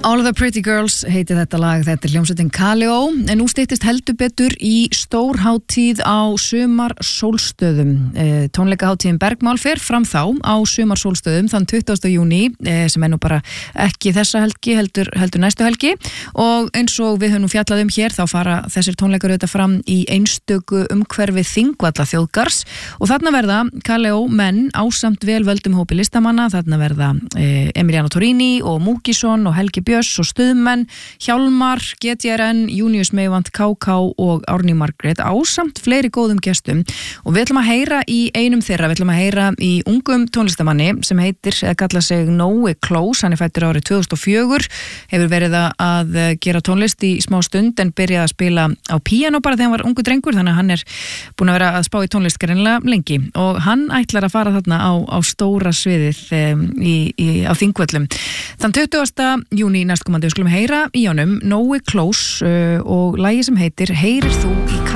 All the Pretty Girls heitir þetta lag, þetta hljómsveitin Kaleo, en nú styttist heldur betur í stórhátíð á sumarsólstöðum. Tónleikaháttíðin Bergmál fer fram þá á sumarsólstöðum þann 20. júní, sem nú bara ekki þessa helgi, heldur næstu helgi, og eins og við höfum nú fjallað hér, þá fara þessir tónleikar auðvitað fram í einstöku umhverfi Þingvalla þjóðgarðs, og þarna verða Kaleo menn ásamt vel völdum hópi listamanna, þarna verða Emiliano Torrini og Múkisson og Helgi Björns og stuðmenn, Hjálmar, GTRN, Június Meivand, KK og Árný Margrét ásamt fleiri góðum gestum, og við ætlum að heyra í einum þeirra, við ætlum að heyra í ungum tónlistamanni sem heitir, eða kalla sig Nói Close, hann fæddur árið 2004, hefur verið að gera tónlist í smá stund en byrjaði að spila á píanó bara þegar hann var ungu drengur, þannig að hann búin að vera að spá í tónlist greinilega lengi, og hann ætlar að fara þarna á stóra sviðið á Þingvöllum. Þann 20. júní næstkomandi við skulum heyra í honum Nói Close og lagi sem heitir Heyrir þú í